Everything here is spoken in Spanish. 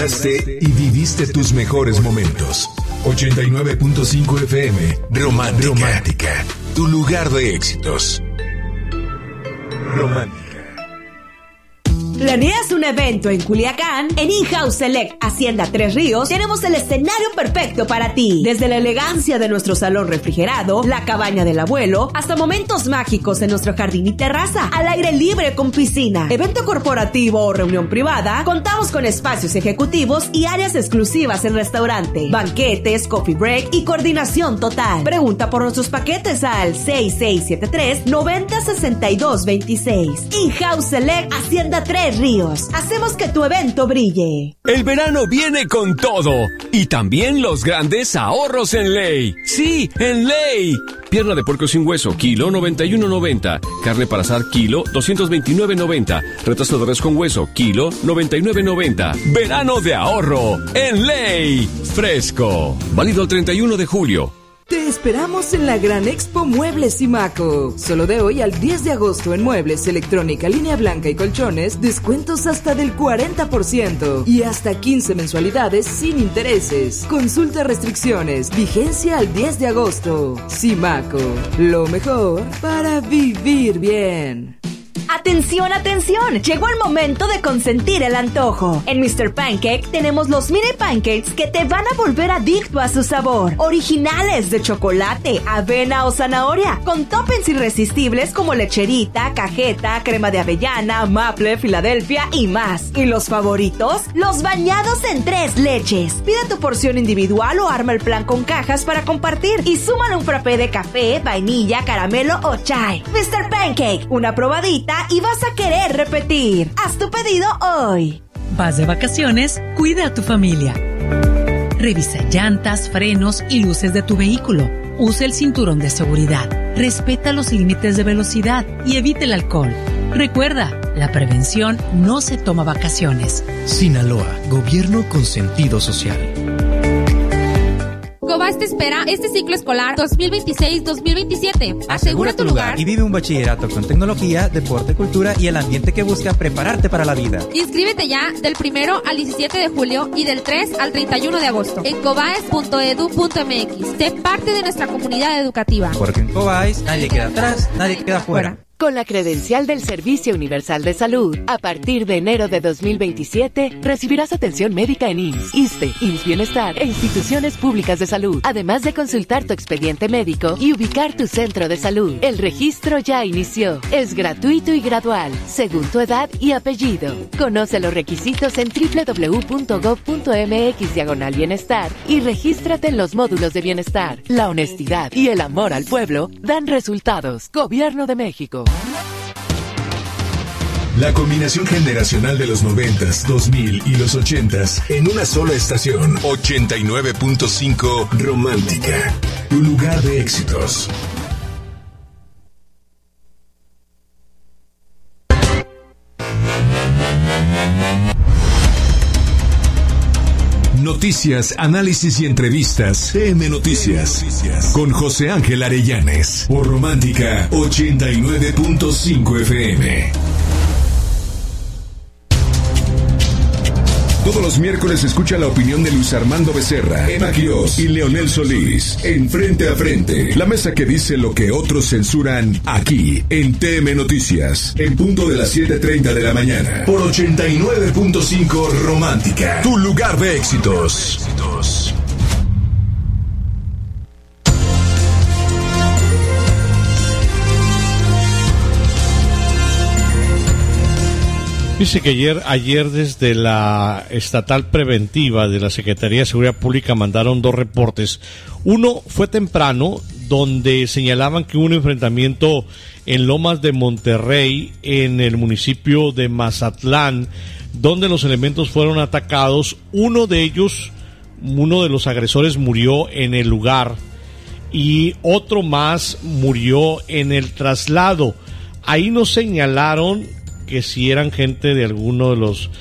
enamoraste y viviste tus mejores momentos. 89.5 FM, Romántica, tu lugar de éxitos. Romántica. ¿Planeas un evento en Culiacán? En In-House Select Hacienda Tres Ríos tenemos el escenario perfecto para ti. Desde la elegancia de nuestro salón refrigerado, la cabaña del abuelo, hasta momentos mágicos en nuestro jardín y terraza, al aire libre con piscina. Evento corporativo o reunión privada, contamos con espacios ejecutivos y áreas exclusivas en restaurante, banquetes, coffee break y coordinación total. Pregunta por nuestros paquetes al 6673-906226. In-House Select Hacienda Tres Ríos. Hacemos que tu evento brille. El verano viene con todo y también los grandes ahorros en Ley. Sí, en Ley. Pierna de puerco sin hueso, kilo 91.90. Carne para asar, kilo 229.90. Retazo de res con hueso, kilo 99.90. Verano de ahorro en Ley. Fresco. Válido el 31 de julio. Te esperamos en la Gran Expo Muebles Simaco. Solo de hoy al 10 de agosto en muebles, electrónica, línea blanca y colchones, descuentos hasta del 40% y hasta 15 mensualidades sin intereses. Consulta restricciones, vigencia al 10 de agosto. Simaco, lo mejor para vivir bien. ¡Atención, atención! Llegó el momento de consentir el antojo. En Mr. Pancake tenemos los mini pancakes que te van a volver adicto a su sabor. Originales de chocolate, avena o zanahoria, con toppings irresistibles como lecherita, cajeta, crema de avellana, maple, Filadelfia y más. ¿Y los favoritos? Los bañados en 3 leches. Pide tu porción individual o arma el plan con cajas para compartir y súmale un frappé de café, vainilla, caramelo o chai. Mr. Pancake, una probadita y vas a querer repetir. Haz tu pedido hoy. Vas de vacaciones, cuida a tu familia. Revisa llantas, frenos y luces de tu vehículo. Usa el cinturón de seguridad. Respeta los límites de velocidad y evite el alcohol. Recuerda, la prevención no se toma vacaciones. Sinaloa, gobierno con sentido social. Cobas te espera este ciclo escolar 2026-2027. Asegura tu lugar y vive un bachillerato con tecnología, deporte, cultura y el ambiente que busca prepararte para la vida. Inscríbete ya del 1 al 17 de julio y del 3 al 31 de agosto en cobaes.edu.mx. Sé parte de nuestra comunidad educativa. Porque en Cobais nadie queda atrás, nadie queda fuera. Con la credencial del Servicio Universal de Salud, a partir de enero de 2027, recibirás atención médica en IMSS, ISSSTE, IMSS Bienestar e instituciones públicas de salud, además de consultar tu expediente médico y ubicar tu centro de salud. El registro ya inició. Es gratuito y gradual, según tu edad y apellido. Conoce los requisitos en www.gov.mx/bienestar y regístrate en los módulos de bienestar. La honestidad y el amor al pueblo dan resultados. Gobierno de México. La combinación generacional de los 90s, 2000 y los 80s en una sola estación. 89.5 Romántica, tu lugar de éxitos. Noticias, análisis y entrevistas. TM Noticias. Con José Ángel Arellanes. Por Romántica 89.5 FM. Todos los miércoles escucha la opinión de Luis Armando Becerra, Emma Quiroz y Leonel Solís en Frente a Frente. La mesa que dice lo que otros censuran aquí en TM Noticias. En punto de las 7:30 de la mañana. Por 89.5 Romántica. Tu lugar de éxitos. Dice que ayer desde la estatal preventiva de la Secretaría de Seguridad Pública mandaron 2 reportes. Uno fue temprano, donde señalaban que hubo un enfrentamiento en Lomas de Monterrey, en el municipio de Mazatlán, donde los elementos fueron atacados. Uno de los agresores murió en el lugar y otro más murió en el traslado. Ahí nos señalaron que si eran gente de alguno de los